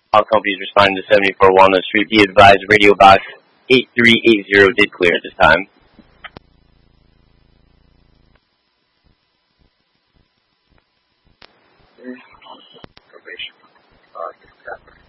All companies responding to 74 Walnut Street. Be advised, radio box 8380 did clear at this time. Probation.